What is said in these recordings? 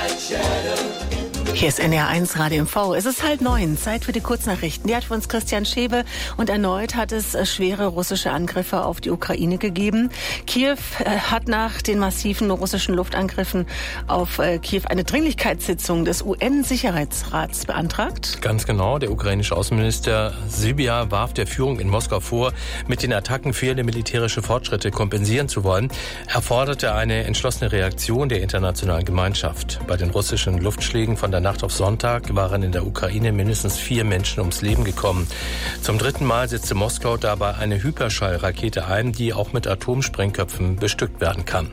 Hier ist NDR1 Radio MV. Es ist 8:30, Zeit für die Kurznachrichten. Die hat für uns Christian Schewe und erneut hat es schwere russische Angriffe auf die Ukraine gegeben. Kiew hat nach den massiven russischen Luftangriffen auf Kiew eine Dringlichkeitssitzung des UN-Sicherheitsrats beantragt. Ganz genau. Der ukrainische Außenminister Sybiha warf der Führung in Moskau vor, mit den Attacken fehlende militärische Fortschritte kompensieren zu wollen. Er forderte eine entschlossene Reaktion der internationalen Gemeinschaft. Bei den russischen Luftschlägen von der Nacht auf Sonntag waren in der Ukraine mindestens 4 Menschen ums Leben gekommen. Zum 3. Mal setzte Moskau dabei eine Hyperschallrakete ein, die auch mit Atomsprengköpfen bestückt werden kann.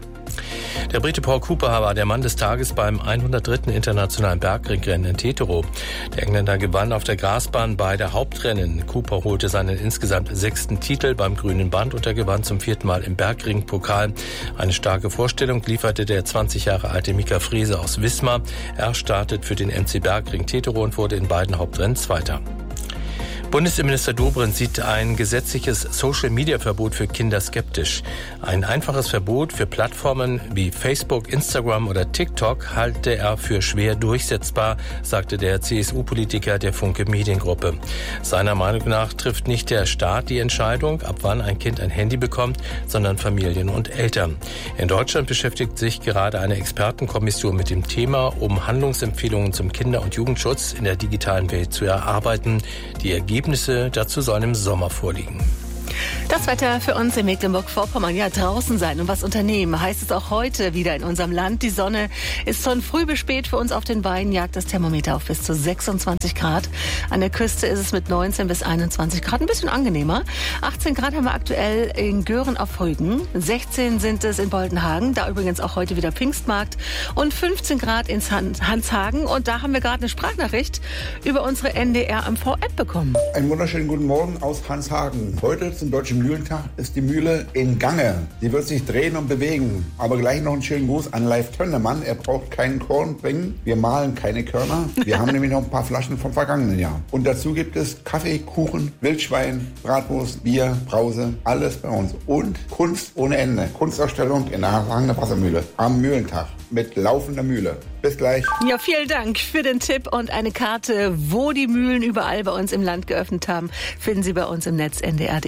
Der Brite Paul Cooper war der Mann des Tages beim 103. Internationalen Bergringrennen in Teterow. Der Engländer gewann auf der Grasbahn beide Hauptrennen. Cooper holte seinen insgesamt 6. Titel beim Grünen Band und er gewann zum 4. Mal im Bergringpokal. Eine starke Vorstellung lieferte der 20 Jahre alte Mika Frese aus Wismar. Er startet für den MC Bergring Teterow und wurde in beiden Hauptrennen Zweiter. Bundesinnenminister Dobrindt sieht ein gesetzliches Social-Media-Verbot für Kinder skeptisch. Ein einfaches Verbot für Plattformen wie Facebook, Instagram oder TikTok halte er für schwer durchsetzbar, sagte der CSU-Politiker der Funke Mediengruppe. Seiner Meinung nach trifft nicht der Staat die Entscheidung, ab wann ein Kind ein Handy bekommt, sondern Familien und Eltern. In Deutschland beschäftigt sich gerade eine Expertenkommission mit dem Thema, um Handlungsempfehlungen zum Kinder- und Jugendschutz in der digitalen Welt zu erarbeiten. Die Ergebnisse dazu sollen im Sommer vorliegen. Das Wetter für uns in Mecklenburg-Vorpommern. Ja, draußen sein und was unternehmen, heißt es auch heute wieder in unserem Land. Die Sonne ist von früh bis spät für uns auf den Beinen, jagt das Thermometer auf bis zu 26 Grad. An der Küste ist es mit 19 bis 21 Grad ein bisschen angenehmer. 18 Grad haben wir aktuell in Göhren auf Rügen. 16 sind es in Boldenhagen, da übrigens auch heute wieder Pfingstmarkt. Und 15 Grad in Hanshagen. Und da haben wir gerade eine Sprachnachricht über unsere NDR-MV-App bekommen. Einen wunderschönen guten Morgen aus Hanshagen. Heute zum Deutschen Mühlentag ist die Mühle in Gange. Sie wird sich drehen und bewegen. Aber gleich noch einen schönen Gruß an Leif Tönnemann. Er braucht keinen Korn bringen. Wir mahlen keine Körner. Wir haben nämlich noch ein paar Flaschen vom vergangenen Jahr. Und dazu gibt es Kaffee, Kuchen, Wildschwein, Bratwurst, Bier, Brause. Alles bei uns. Und Kunst ohne Ende. Kunstausstellung in der Hanshagener Wassermühle. Am Mühlentag. Mit laufender Mühle. Bis gleich. Ja, vielen Dank für den Tipp und eine Karte, wo die Mühlen überall bei uns im Land geöffnet haben, finden Sie bei uns im Netz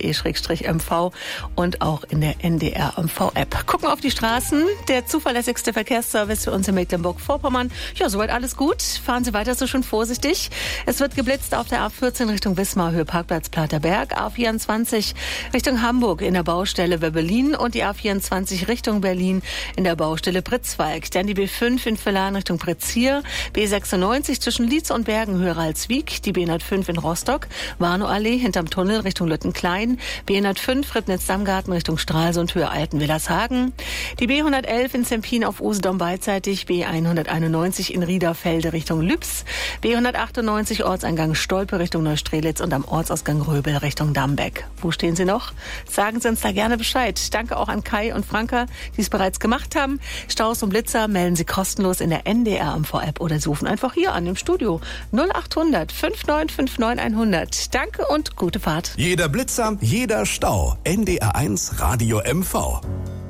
ndr.de/mv und auch in der NDR-MV-App. Gucken auf die Straßen, der zuverlässigste Verkehrsservice für uns in Mecklenburg-Vorpommern. Ja, soweit alles gut. Fahren Sie weiter so schön vorsichtig. Es wird geblitzt auf der A14 Richtung Wismar, Höhe Parkplatz Platerberg, A24 Richtung Hamburg in der Baustelle Berlin und die A24 Richtung Berlin in der Baustelle Pritzwalk. Dann die B5 in Villan Richtung Pretzier, B96 zwischen Lietz und Bergen Höhe Ralswiek, die B105 in Rostock, Warnow-Allee hinterm Tunnel Richtung Lüttenklein, B105 Ribnitz-Dammgarten Richtung Stralsund Höhe Altenwillershagen, die B111 in Zempin auf Usedom beidseitig, B191 in Riederfelde Richtung Lübs, B198 Ortseingang Stolpe Richtung Neustrelitz und am Ortsausgang Röbel Richtung Dambeck. Wo stehen Sie noch? Sagen Sie uns da gerne Bescheid. Danke auch an Kai und Franka, die es bereits gemacht haben. Staus und Blitzer melden Sie kostenlos in der NDR-MV-App oder Sie rufen einfach hier an im Studio 0800 5959 100. Danke und gute Fahrt. Jeder Blitzer, jeder Stau. NDR1 Radio MV.